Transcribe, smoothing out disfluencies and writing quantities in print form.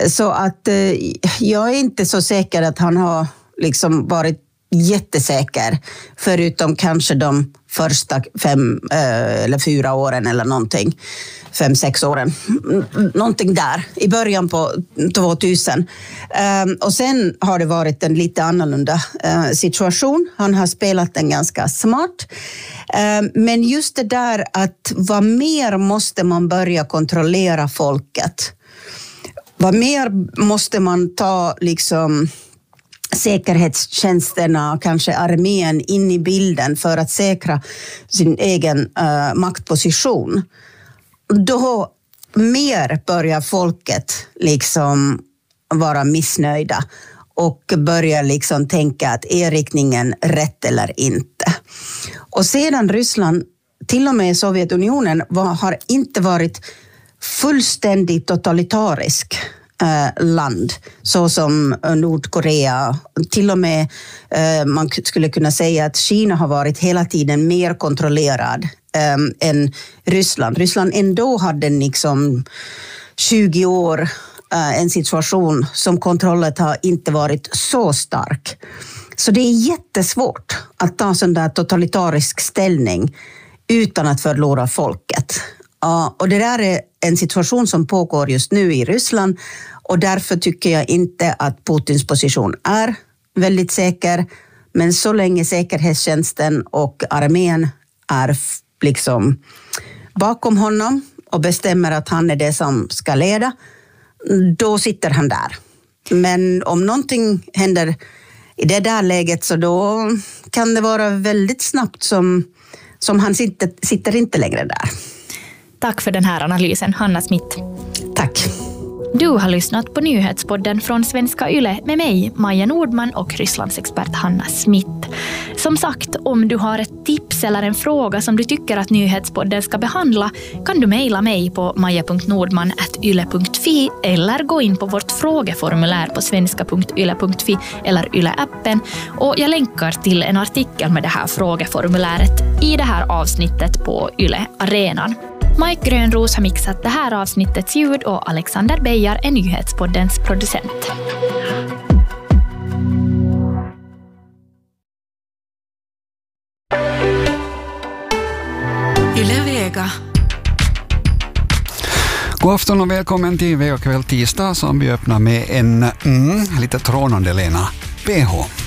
Så att jag är inte så säker att han har liksom varit jättesäker, förutom kanske de första 5 eller 4 åren eller någonting, 5-6 åren, någonting där i början på 2000. Och sen har det varit en lite annorlunda situation. Han har spelat den ganska smart. Men just det där att vad mer måste man börja kontrollera folket? Vad mer måste man ta liksom säkerhetstjänsterna, kanske armén in i bilden för att säkra sin egen maktposition? Då mer börjar folket liksom vara missnöjda och börjar liksom tänka att är riktningen rätt eller inte. Och sedan Ryssland, till och med Sovjetunionen, har inte varit fullständigt totalitarisk land, så som Nordkorea. Till och med man skulle kunna säga att Kina har varit hela tiden mer kontrollerad än Ryssland. Ryssland ändå hade liksom 20 år en situation som kontrollen har inte varit så stark. Så det är jättesvårt att ta sån där totalitarisk ställning utan att förlora folket. Och det där är en situation som pågår just nu i Ryssland, och därför tycker jag inte att Putins position är väldigt säker. Men så länge säkerhetstjänsten och armén är liksom bakom honom och bestämmer att han är det som ska leda, då sitter han där. Men om någonting händer i det där läget, så då kan det vara väldigt snabbt som han sitter inte längre där. Tack för den här analysen, Hanna Smith. Tack. Du har lyssnat på nyhetspodden från Svenska Yle med mig, Maja Nordman, och Rysslandsexpert Hanna Smith. Som sagt, om du har ett tips eller en fråga som du tycker att nyhetspodden ska behandla, kan du mejla mig på maja.nordman@yle.fi eller gå in på vårt frågeformulär på svenska.yle.fi eller Yle-appen. Och jag länkar till en artikel med det här frågeformuläret i det här avsnittet på Yle Arenan. Mike Grönros har mixat det här avsnittets ljud och Alexander Beijar är nyhetspoddens producent. Yle Vega. God afton och välkommen till Vega kväll tisdag, som vi öppnar med en lite trånande Lena PH.